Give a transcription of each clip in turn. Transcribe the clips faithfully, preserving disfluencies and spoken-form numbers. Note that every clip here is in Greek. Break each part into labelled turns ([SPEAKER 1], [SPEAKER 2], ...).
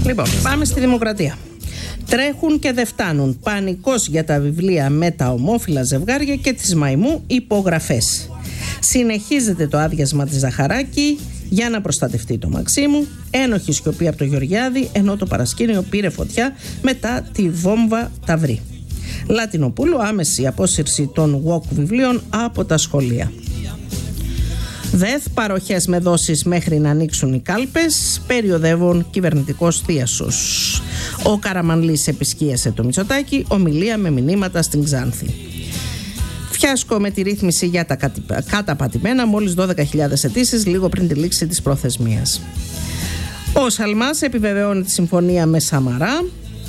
[SPEAKER 1] Λοιπόν, πάμε στη Δημοκρατία. Τρέχουν και δεν φτάνουν. Πανικός για τα βιβλία με τα ομόφυλα ζευγάρια και τις μαϊμού υπογραφές. Συνεχίζεται το άδειασμα της Ζαχαράκη για να προστατευτεί το Μαξίμου. Ένοχη σιωπή από το Γεωργιάδη, ενώ το παρασκήνιο πήρε φωτιά μετά τη βόμβα Ταυρή. Λατινοπούλου, άμεση απόσυρση των γουόκ βιβλίων από τα σχολεία. ΔΕΘ, παροχές με δόσεις μέχρι να ανοίξουν οι κάλπες, περιοδεύουν κυβερνητικός θίασος. Ο Καραμανλής επισκίασε το Μητσοτάκη, ομιλία με μηνύματα στην Ξάνθη. Φιάσκο με τη ρύθμιση για τα καταπατημένα, μόλις δώδεκα χιλιάδες αιτήσεις λίγο πριν τη λήξη της προθεσμίας. Ο Σαλμάς επιβεβαιώνει τη συμφωνία με Σαμαρά.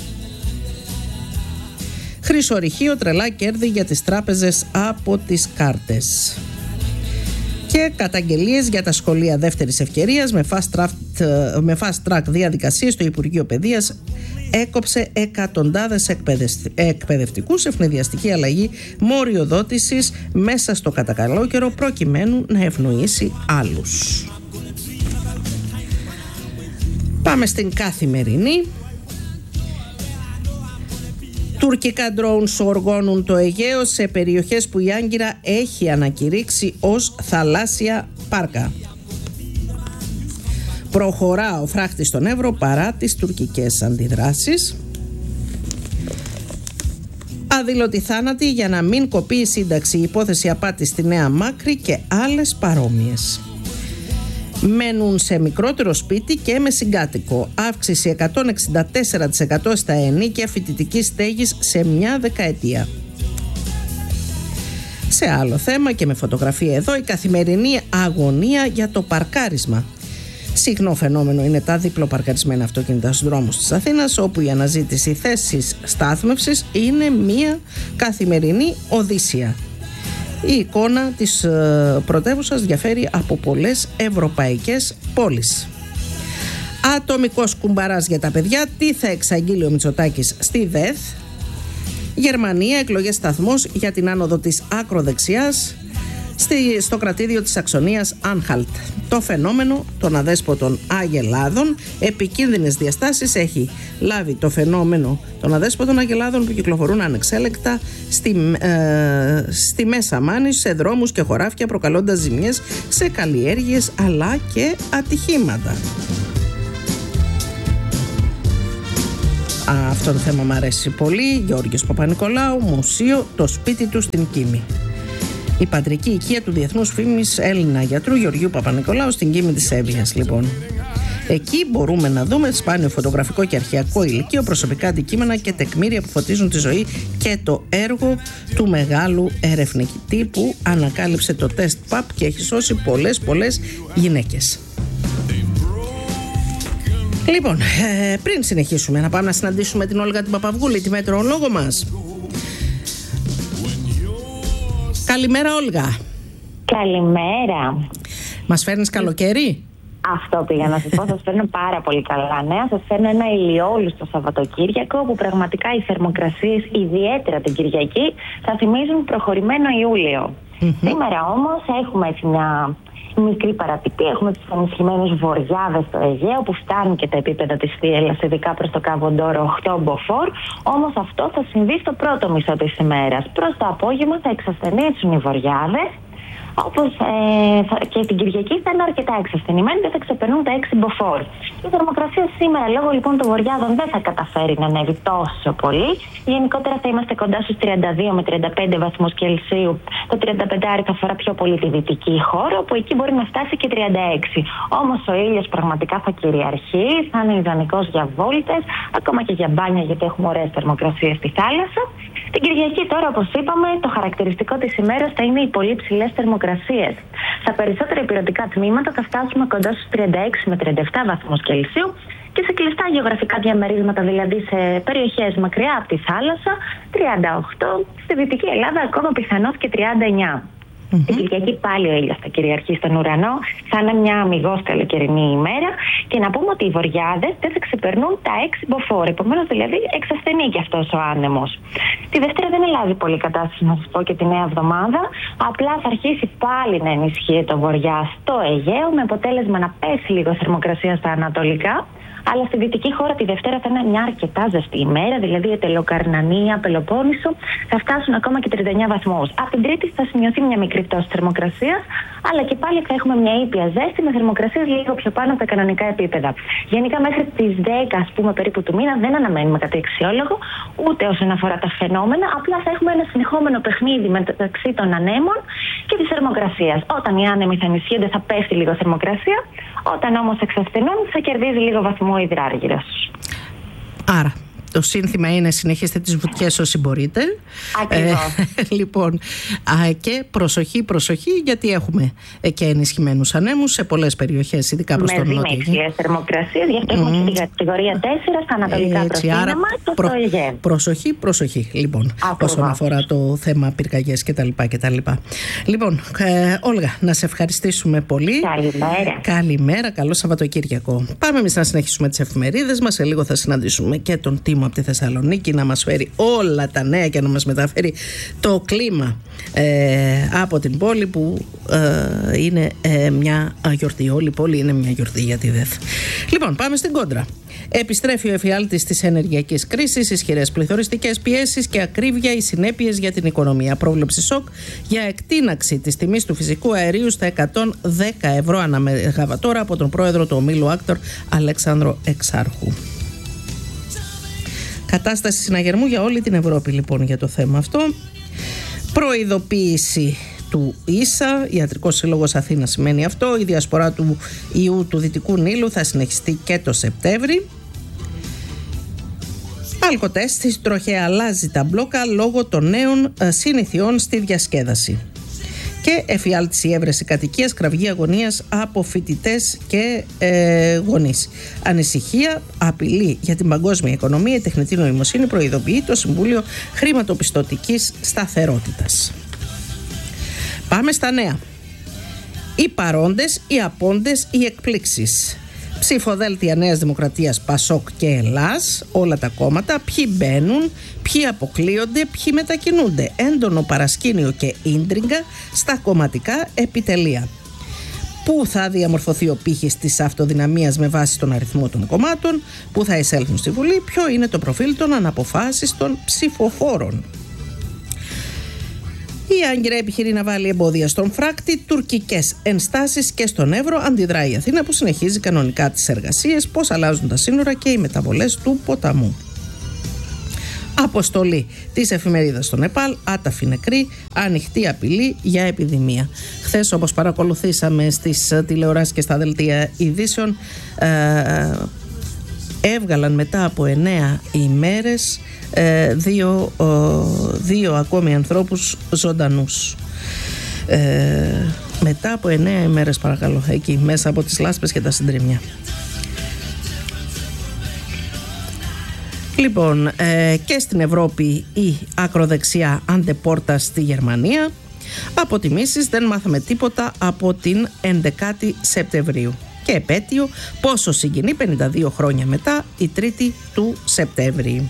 [SPEAKER 1] Χρυσορυχείο, τρελά κέρδη για τις τράπεζες από τις κάρτες. Και καταγγελίες για τα σχολεία δεύτερης ευκαιρίας με fast track, με fast track διαδικασίες στο Υπουργείο Παιδείας έκοψε εκατοντάδες εκπαιδευτικούς, ευνηδιαστική αλλαγή μοριοδότησης μέσα στο κατακαλό καιρό προκειμένου να ευνοήσει άλλους. Πάμε στην Καθημερινή. Τουρκικά ντρόουν οργώνουν το Αιγαίο σε περιοχές που η Άγκυρα έχει ανακηρύξει ως θαλάσσια πάρκα. Προχωρά ο φράχτης στον Εύρο παρά τις τουρκικές αντιδράσεις. Αδήλωτη θάνατη για να μην κοπεί η σύνταξη, η υπόθεση απάτης στη Νέα Μάκρη και άλλες παρόμοιες. Μένουν σε μικρότερο σπίτι και με συγκάτοικο. Αύξηση εκατόν εξήντα τέσσερα τοις εκατό στα ενίκια φοιτητικής στέγης σε μια δεκαετία. Σε άλλο θέμα και με φωτογραφία εδώ, η Καθημερινή αγωνία για το παρκάρισμα. Συχνό φαινόμενο είναι τα διπλοπαρκαρισμένα αυτοκίνητα στους δρόμους της Αθήνας, όπου η αναζήτηση θέσης στάθμευσης είναι μια καθημερινή οδύσσια. Η εικόνα της πρωτεύουσας διαφέρει από πολλές ευρωπαϊκές πόλεις. Ατομικός κουμπαράς για τα παιδιά. Τι θα εξαγγείλει ο Μητσοτάκης στη ΔΕΘ. Γερμανία, εκλογές σταθμός για την άνοδο της ακροδεξιάς στο κρατήδιο της Σαξονίας Άνχαλτ. Το φαινόμενο των αδέσποτων αγελάδων, επικίνδυνες διαστάσεις έχει λάβει το φαινόμενο των αδέσποτων αγελάδων που κυκλοφορούν ανεξέλεκτα στη, ε, στη Μέσα Μάνη, σε δρόμους και χωράφια, προκαλώντας ζημιές σε καλλιέργειες αλλά και ατυχήματα. Αυτό το θέμα μου αρέσει πολύ. Γιώργος Παπα-Νικολάου, μουσείο, το σπίτι του στην Κίμη. Η πατρική οικία του διεθνούς φήμης Έλληνα γιατρού Γεωργίου Παπα-Νικολάου στην Κίμη της Εύβοιας, λοιπόν. Εκεί μπορούμε να δούμε σπάνιο φωτογραφικό και αρχαιακό υλικείο, προσωπικά αντικείμενα και τεκμήρια που φωτίζουν τη ζωή και το έργο του μεγάλου ερευνητή που ανακάλυψε το τεστ παπ και έχει σώσει πολλές πολλές γυναίκες. Λοιπόν, ε, πριν συνεχίσουμε να πάμε να συναντήσουμε την Όλγα την Παπαυγούλη, τη μετεωρολόγο μας. Καλημέρα, Όλγα.
[SPEAKER 2] Καλημέρα.
[SPEAKER 1] Μας φέρνεις καλοκαίρι?
[SPEAKER 2] Αυτό πήγα να σας πω, σας φέρνω πάρα πολύ καλά νέα. Σας φέρνω ένα ηλιόλουστο Σαββατοκύριακο που πραγματικά οι θερμοκρασίες, ιδιαίτερα την Κυριακή, θα θυμίζουν προχωρημένο Ιούλιο. Mm-hmm. Σήμερα όμως έχουμε έτσι μια μικρή παρατυπή. Έχουμε τις ενισχυμένες βοριάδες στο Αιγαίο που φτάνουν και τα επίπεδα της θύελλας, ειδικά προς το Κάβο Ντόρο οκτώ μποφόρ. Όμως αυτό θα συμβεί στο πρώτο μισό της ημέρας. Προς το απόγευμα θα εξασθενήσουν οι βοριάδες. Όπως ε, θα, και την Κυριακή θα είναι αρκετά εξασθενημένοι, δεν θα ξεπερνούν τα έξι μποφόρ. Η θερμοκρασία σήμερα, λόγω λοιπόν των βοριάδων, δεν θα καταφέρει να ανέβει τόσο πολύ. Γενικότερα θα είμαστε κοντά στους τριάντα δύο με τριάντα πέντε βαθμούς Κελσίου. Το τριάντα πέντε θα αφορά πιο πολύ τη δυτική χώρα, όπου εκεί μπορεί να φτάσει και τριάντα έξι. Όμως ο ήλιος πραγματικά θα κυριαρχεί, θα είναι ιδανικός για βόλτες, ακόμα και για μπάνια, γιατί έχουμε ωραίες θερμοκρασίες στη θάλασσα. Την Κυριακή τώρα, όπως είπαμε, το χαρακτηριστικό της ημέρας θα είναι οι πολύ ψηλές θερμοκρασίες. Στα περισσότερα υπηρετικά τμήματα θα φτάσουμε κοντά στους τριάντα έξι με τριάντα επτά βαθμούς Κελσίου και σε κλειστά γεωγραφικά διαμερίσματα, δηλαδή σε περιοχές μακριά από τη θάλασσα, τριάντα οκτώ, στη Δυτική Ελλάδα ακόμα πιθανώς και τριάντα εννιά. Mm-hmm. Την Κυριακή πάλι ο ήλιος θα κυριαρχεί στον ουρανό, θα είναι μια αμιγώς καλοκαιρινή ημέρα. Και να πούμε ότι οι βοριάδες δεν θα ξεπερνούν τα έξι μποφόρ. Επομένως, δηλαδή, εξασθενεί και αυτός ο άνεμος. Τη Δευτέρα δεν αλλάζει πολύ η κατάσταση, να σας πω, και τη νέα εβδομάδα. Απλά θα αρχίσει πάλι να ενισχύει το βορειά στο Αιγαίο, με αποτέλεσμα να πέσει λίγο θερμοκρασία στα ανατολικά. Αλλά στη δυτική χώρα τη Δευτέρα θα είναι μια αρκετά ζεστή ημέρα, δηλαδή η Τελοκαρνανία, Πελοπόννησο θα φτάσουν ακόμα και τριάντα εννέα βαθμούς. Από την Τρίτη θα σημειωθεί μια μικρή πτώση θερμοκρασίας, αλλά και πάλι θα έχουμε μια ήπια ζέστη με θερμοκρασίες λίγο πιο πάνω από τα κανονικά επίπεδα. Γενικά μέχρι τις δέκα, ας πούμε, περίπου του μήνα δεν αναμένουμε κάτι αξιόλογο, ούτε όσον αφορά τα φαινόμενα. Απλά θα έχουμε ένα συνεχόμενο παιχνίδι μεταξύ των ανέμων και της θερμοκρασίας. Όταν οι άνεμοι θα ενισχύονται, θα πέφτει λίγο θερμοκρασία. Όταν όμως εξασθενούν, θα κερδίζει λίγο βαθμό υδράργυρος.
[SPEAKER 1] Άρα, το σύνθημα είναι συνεχίστε τις βουτιές όσοι μπορείτε.
[SPEAKER 2] Ακριβώς.
[SPEAKER 1] Ε, λοιπόν, α, και προσοχή, προσοχή, γιατί έχουμε και ενισχυμένους ανέμους σε πολλές περιοχές, ειδικά προς τον νότιο.
[SPEAKER 2] Με υψηλές θερμοκρασίες, γι' αυτό mm. έχουμε και την κατηγορία τέσσερα στα ανατολικά προφήναμα και
[SPEAKER 1] προ,
[SPEAKER 2] στο Αιγαίο.
[SPEAKER 1] Προσοχή, προσοχή, λοιπόν, ακριβώς, όσον αφορά το θέμα πυρκαγιές κτλ. κτλ. Λοιπόν, ε, Όλγα, να σε ευχαριστήσουμε πολύ.
[SPEAKER 2] Καλημέρα.
[SPEAKER 1] Καλημέρα, καλό Σαββατοκύριακο. Πάμε εμείς να συνεχίσουμε τις εφημερίδες μας. Σε λίγο θα συναντήσουμε και τον Τίμο από τη Θεσσαλονίκη να μας φέρει όλα τα νέα και να μας μεταφέρει το κλίμα ε, από την πόλη που ε, είναι ε, μια γιορτή. Όλη η πόλη είναι μια γιορτή για τη ΔΕΘ. Λοιπόν, πάμε στην κόντρα. Επιστρέφει ο εφιάλτης της ενεργειακής κρίσης, ισχυρές πληθωριστικές πιέσεις και ακρίβεια οι συνέπειες για την οικονομία. Πρόβλεψη σοκ για εκτείναξη της τιμής του φυσικού αερίου στα εκατόν δέκα ευρώ ανά μεγαβατόρα από τον πρόεδρο του ομίλου Άκτορ Αλέξανδρο Εξάρχου. Κατάσταση συναγερμού για όλη την Ευρώπη, λοιπόν, για το θέμα αυτό. Προειδοποίηση του ίσα, Ιατρικός Σύλλογος Αθήνας σημαίνει αυτό. Η διασπορά του ιού του Δυτικού Νείλου θα συνεχιστεί και το Σεπτέμβρη. Αλκοτέστ, η τροχέα αλλάζει τα μπλόκα λόγω των νέων συνηθιών στη διασκέδαση. Και εφιάλτηση έβρεση κατοικίας, κραυγή αγωνίας από φοιτητές και ε, γονείς. Ανησυχία, απειλή για την παγκόσμια οικονομία, η τεχνητή νοημοσύνη προειδοποιεί το Συμβούλιο Χρηματοπιστωτικής Σταθερότητας. Πάμε στα νέα. Οι παρόντες, οι απόντες, οι εκπλήξεις. Ψηφοδέλτια Νέας Δημοκρατίας, Πασόκ και Ελλάς, όλα τα κόμματα, ποιοι μπαίνουν, ποιοι αποκλείονται, ποιοι μετακινούνται. Έντονο παρασκήνιο και ίντριγκα στα κομματικά επιτελεία. Πού θα διαμορφωθεί ο πύχης της αυτοδυναμίας με βάση τον αριθμό των κομμάτων, πού θα εισέλθουν στη Βουλή, ποιο είναι το προφίλ των αναποφάσιστων ψηφοφόρων. Η Άγκυρα επιχειρεί να βάλει εμπόδια στον φράκτη, τουρκικές ενστάσεις και στον Εύρο. Αντιδράει η Αθήνα που συνεχίζει κανονικά τις εργασίες, πώς αλλάζουν τα σύνορα και οι μεταβολές του ποταμού. Αποστολή της εφημερίδας στο Νεπάλ, άταφη νεκροί, ανοιχτή απειλή για επιδημία. Χθες, όπως παρακολουθήσαμε στις τηλεοράσεις και στα δελτία ειδήσεων, ε, έβγαλαν μετά από εννέα ημέρες ε, δύο, ε, δύο ακόμη ανθρώπους ζωντανούς. Ε, μετά από εννέα ημέρες, παρακαλώ, εκεί μέσα από τις λάσπες και τα συντρίμια. Λοιπόν, ε, και στην Ευρώπη η ακροδεξιά αντεπόρτα στη Γερμανία. Αποτιμήσεις, δεν μάθαμε τίποτα από την έντεκα Σεπτεμβρίου. Και επέτειο πόσο συγκινεί πενήντα δύο χρόνια μετά, η τρίτη του Σεπτέμβρη.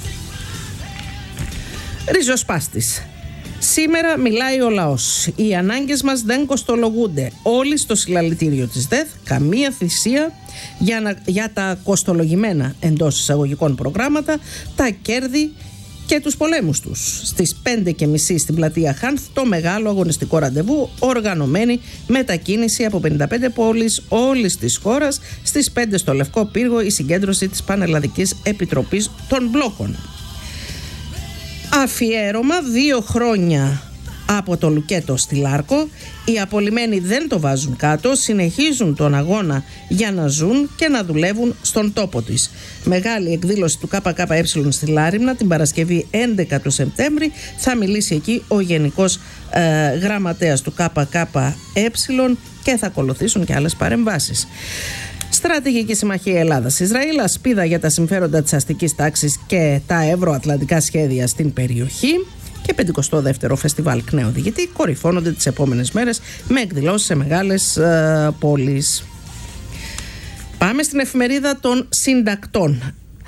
[SPEAKER 1] Ριζοσπάστης. Σήμερα μιλάει ο λαός. Οι ανάγκες μας δεν κοστολογούνται. Όλοι στο συλλαλητήριο της ΔΕΘ, καμία θυσία για, να, για τα κοστολογημένα εντός εισαγωγικών προγράμματα, τα κέρδη και τους πολέμους τους. Στις πέντε και μισή στην πλατεία Χάνθ, το μεγάλο αγωνιστικό ραντεβού, οργανωμένη μετακίνηση από πενήντα πέντε πόλεις όλης της χώρας. Στις πέντε στο Λευκό Πύργο η συγκέντρωση της Πανελλαδικής Επιτροπής των Μπλόκων. Αφιέρωμα δύο χρόνια από το Λουκέτο στη Λάρκο. Οι απολυμμένοι δεν το βάζουν κάτω, συνεχίζουν τον αγώνα για να ζουν και να δουλεύουν στον τόπο της. Μεγάλη εκδήλωση του ΚΚΕ στη Λάριμνα την Παρασκευή έντεκα του Σεπτέμβρη. Θα μιλήσει εκεί ο Γενικός ε, Γραμματέας του ΚΚΕ και θα ακολουθήσουν και άλλες παρεμβάσεις. Στρατηγική Συμμαχία Ελλάδας-Ισραήλ, ασπίδα για τα συμφέροντα της αστικής τάξης και τα ευρωατλαντικά σχέδια στην περιοχή. και πενηκοστό δεύτερο Φεστιβάλ Κνέο Διηγητή κορυφώνονται τις επόμενες μέρες με εκδηλώσεις σε μεγάλες ε, πόλεις. Πάμε στην εφημερίδα των συντακτών.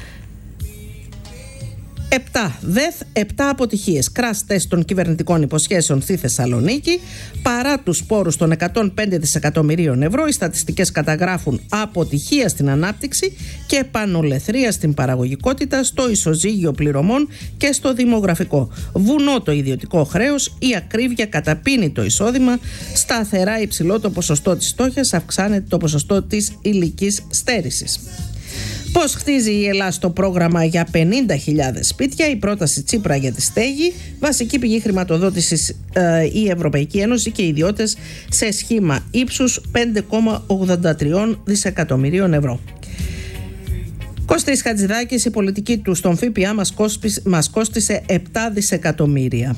[SPEAKER 1] Επτά ΔΕΘ, επτά αποτυχίες. Κρας τεστ των κυβερνητικών υποσχέσεων στη Θεσσαλονίκη. Παρά τους σπόρους των εκατόν πέντε δισεκατομμυρίων ευρώ, οι στατιστικές καταγράφουν αποτυχία στην ανάπτυξη και πανολεθρία στην παραγωγικότητα, στο ισοζύγιο πληρωμών και στο δημογραφικό. Βουνό το ιδιωτικό χρέος, η ακρίβεια καταπίνει το εισόδημα, σταθερά υψηλό το ποσοστό της φτώχειας, αυξάνεται το ποσοστό της ηλικής στέρησης. Πώς χτίζει η Ελλάδα το πρόγραμμα για πενήντα χιλιάδες σπίτια, η πρόταση Τσίπρα για τη στέγη, βασική πηγή χρηματοδότησης ε, η Ευρωπαϊκή Ένωση και οι ιδιώτες σε σχήμα ύψους πέντε κόμμα ογδόντα τρία δισεκατομμυρίων ευρώ. Κώστης Χατζηδάκης, η πολιτική του στον ΦΠΑ μας, κόστησε, μας κόστησε επτά δισεκατομμύρια.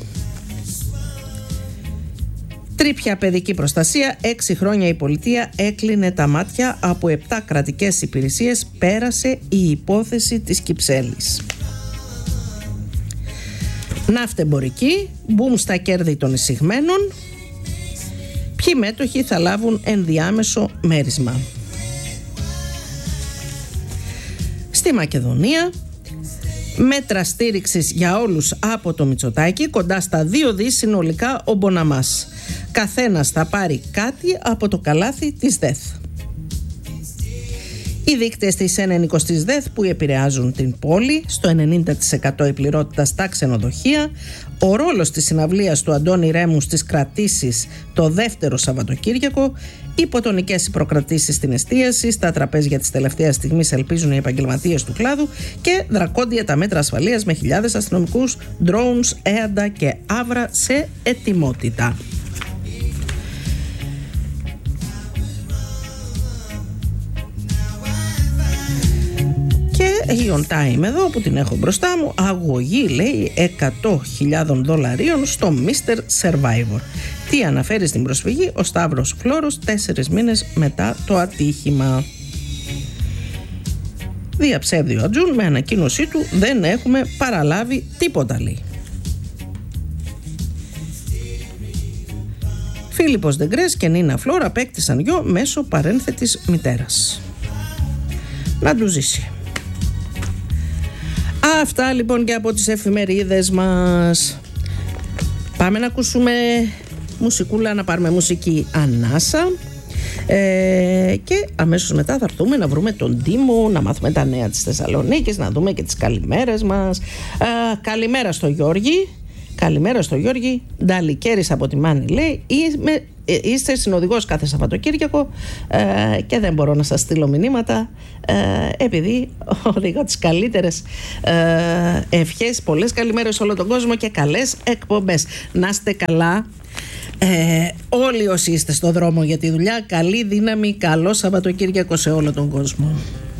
[SPEAKER 1] Τρίπια παιδική προστασία, έξι χρόνια η πολιτεία έκλεινε τα μάτια, από επτά κρατικές υπηρεσίες πέρασε η υπόθεση της Κυψέλης. Ναύτεμπορική, μπουμ στα κέρδη των εισηγμένων, ποιοι μέτοχοι θα λάβουν ενδιάμεσο μέρισμα. Στη Μακεδονία, μέτρα στήριξης για όλους από το Μητσοτάκη, κοντά στα δύο δις συνολικά ο Μποναμάς. Καθένας θα πάρει κάτι από το καλάθι της ΔΕΘ. Οι δείκτες της εν είκοσι της ΔΕΘ που επηρεάζουν την πόλη, στο ενενήντα τοις εκατό η πληρότητα στα ξενοδοχεία, ο ρόλος της συναυλίας του Αντώνη Ρέμου στις κρατήσεις το δεύτερο Σαββατοκύριακο, υποτονικές προκρατήσεις στην εστίαση, στα τραπέζια της τελευταίας στιγμής ελπίζουν οι επαγγελματίες του κλάδου και δρακόντια τα μέτρα ασφαλείας με χιλιάδες αστυνομικούς, drones, έαντα και άβρα σε ετοιμότητα. Η On Time εδώ που την έχω μπροστά μου, αγωγή λέει εκατό χιλιάδες δολαρίων στο μίστερ Survivor. Τι αναφέρει στην προσφυγή ο Σταύρος Φλόρος τέσσερις μήνες μετά το ατύχημα. Διαψεύδει ο Ατζούν με ανακοίνωσή του, δεν έχουμε παραλάβει τίποτα λέει. Φίλιππος Ντεγκρές και Νίνα Φλόρα απέκτησαν γιο μέσω παρένθετης μητέρας. Να του ζήσει. Αυτά λοιπόν και από τις εφημερίδες μας. Πάμε να ακούσουμε μουσικούλα, να πάρουμε μουσική ανάσα ε, και αμέσως μετά θα έρθουμε να βρούμε τον Τίμο, να μάθουμε τα νέα της Θεσσαλονίκης, να δούμε και τις καλημέρες μας. ε, Καλημέρα στο Γιώργη. Καλημέρα στο Γιώργη. Νταλικέρης από τη Μάνη λέει, είμαι, είστε συνοδηγός κάθε Σαββατοκύριακο ε, και δεν μπορώ να σας στείλω μηνύματα ε, επειδή οδηγώ τις καλύτερες ε, ευχές. Πολλές καλημέρες σε όλο τον κόσμο και καλές εκπομπές. Να είστε καλά ε, όλοι όσοι είστε στο δρόμο για τη δουλειά. Καλή δύναμη, καλό Σαββατοκύριακο σε όλο τον κόσμο.